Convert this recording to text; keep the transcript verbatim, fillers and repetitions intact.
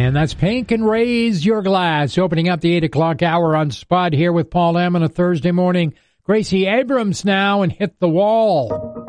And that's Pink and Raise Your Glass, opening up the eight o'clock hour on Spud here with Paul M on a Thursday morning. Gracie Abrams now and Hit the Wall.